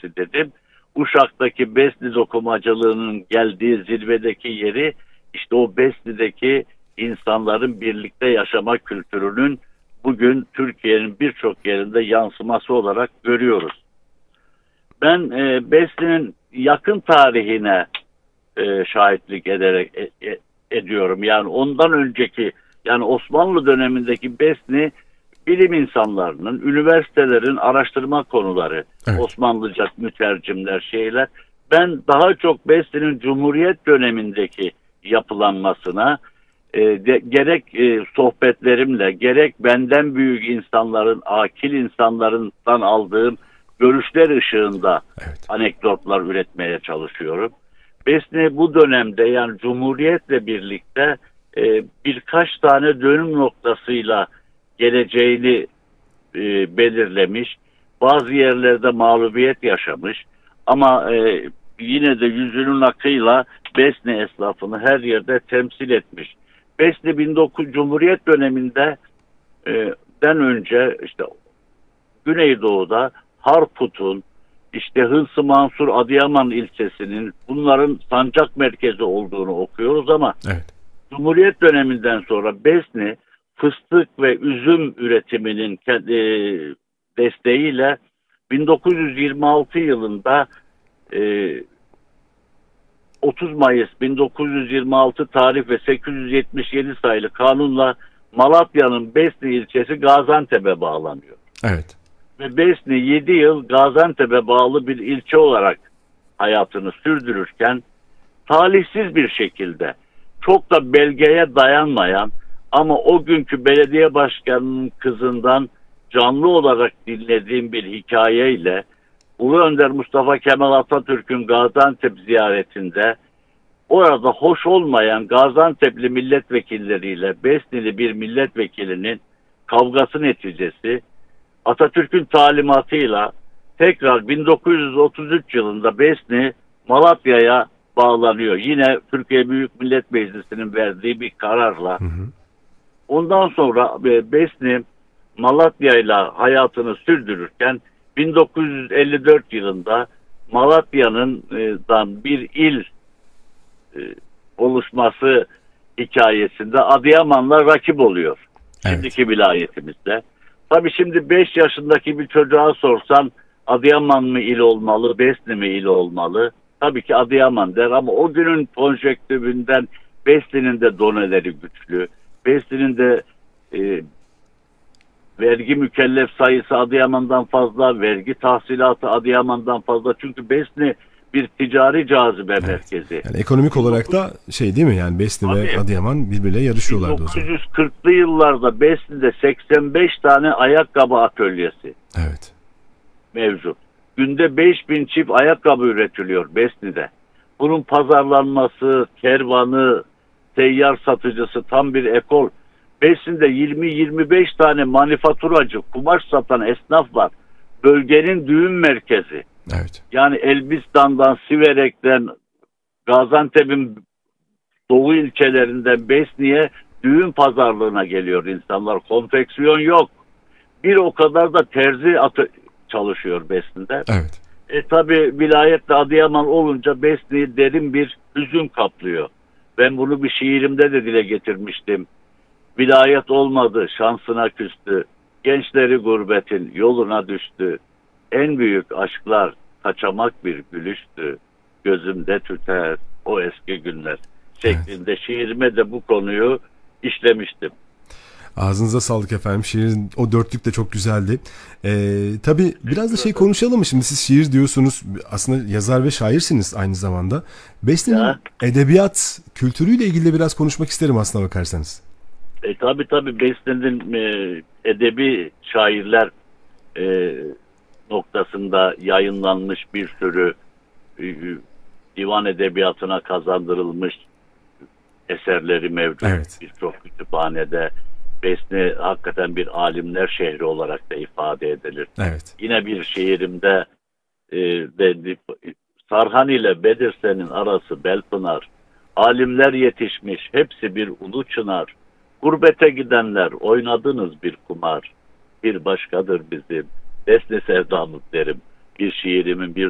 bölgesi dedim. Uşak'taki Besni dokumacılığının geldiği zirvedeki yeri işte o Besni'deki insanların birlikte yaşama kültürünün bugün Türkiye'nin birçok yerinde yansıması olarak görüyoruz. Ben Besni'nin yakın tarihine şahitlik ediyorum. Yani ondan önceki, yani Osmanlı dönemindeki Besni bilim insanlarının, üniversitelerin araştırma konuları, evet. Osmanlıca mütercimler, şeyler. Ben daha çok Besni'nin Cumhuriyet dönemindeki yapılanmasına gerek sohbetlerimle, gerek benden büyük insanların, akil insanlarından aldığım görüşler ışığında evet. Anekdotlar üretmeye çalışıyorum. Besni bu dönemde, yani Cumhuriyet'le birlikte birkaç tane dönüm noktasıyla geleceğini belirlemiş. Bazı yerlerde mağlubiyet yaşamış. Ama yine de yüzünün akıyla Besni esnafını her yerde temsil etmiş. Besni 19 Cumhuriyet döneminde den önce işte Güneydoğu'da Harput'un, işte Hınsı Mansur Adıyaman ilçesinin bunların sancak merkezi olduğunu okuyoruz ama evet. Cumhuriyet döneminden sonra Besni fıstık ve üzüm üretiminin desteğiyle 1926 yılında 30 Mayıs 1926 tarih ve 877 sayılı kanunla Malatya'nın Besni ilçesi Gaziantep'e bağlanıyor. Evet. Ve Besni 7 yıl Gaziantep'e bağlı bir ilçe olarak hayatını sürdürürken talihsiz bir şekilde çok da belgeye dayanmayan ama o günkü belediye başkanının kızından canlı olarak dinlediğim bir hikayeyle Ulu Önder Mustafa Kemal Atatürk'ün Gaziantep ziyaretinde orada hoş olmayan Gaziantep'li milletvekilleriyle Besnili bir milletvekilinin kavgası neticesi Atatürk'ün talimatıyla tekrar 1933 yılında Besni Malatya'ya bağlanıyor. Yine Türkiye Büyük Millet Meclisi'nin verdiği bir kararla. Hı hı. Ondan sonra Besni Malatya'yla hayatını sürdürürken 1954 yılında Malatya'nın bir il oluşması hikayesinde Adıyaman'la rakip oluyor. Evet. Şimdiki vilayetimizde. Tabii şimdi 5 yaşındaki bir çocuğa sorsan Adıyaman mı il olmalı, Besni mi il olmalı? Tabii ki Adıyaman der ama o günün konjektüründen Besni'nin de doneleri güçlü. Besni'nin de vergi mükellef sayısı Adıyaman'dan fazla, vergi tahsilatı Adıyaman'dan fazla. Çünkü Besni bir ticari cazibe evet. merkezi. Yani ekonomik olarak da değil mi? Yani Besni tabii, ve Adıyaman birbiriyle yarışıyorlardı o zaman. 1940'lı yıllarda Besni'de 85 tane ayakkabı atölyesi evet. mevcut. Günde 5000 çift ayakkabı üretiliyor Besni'de. Bunun pazarlanması, kervanı, seyyar satıcısı tam bir ekol. Besni'de 20-25 tane manifaturacı, kumaş satan esnaf var. Bölgenin düğün merkezi. Evet. Yani Elbistan'dan, Siverek'ten, Gaziantep'in doğu ilçelerinden Besni'ye düğün pazarlığına geliyor insanlar. Konfeksiyon yok. Bir o kadar da terzi çalışıyor Besni'de. Evet. Tabi vilayette Adıyaman olunca Besni'yi derin bir hüzün kaplıyor. Ben bunu bir şiirimde de dile getirmiştim. Vilayet olmadı, şansına küstü. Gençleri gurbetin yoluna düştü. En büyük aşklar kaçamak bir gülüştü. Gözümde tüter o eski günler şeklinde evet. Şiirime de bu konuyu işlemiştim. Ağzınıza sağlık efendim. Şiirin o dörtlük de çok güzeldi. Tabii biraz da konuşalım mı? Şimdi siz şiir diyorsunuz. Aslında yazar ve şairsiniz aynı zamanda. Besni'nin edebiyat kültürüyle ilgili de biraz konuşmak isterim aslına bakarsanız. Tabii Besni'nin edebi şairler noktasında yayınlanmış bir sürü divan edebiyatına kazandırılmış eserleri mevcut. Evet. Birçok kütüphanede. Besni hakikaten bir alimler şehri olarak da ifade edilir. Evet. Yine bir şiirimde Sarhan ile Bedirsen'in arası Belpınar. Alimler yetişmiş, hepsi bir ulu çınar. Gurbete gidenler oynadınız bir kumar. Bir başkadır bizim Besni sevdamız derim. Bir şiirimin bir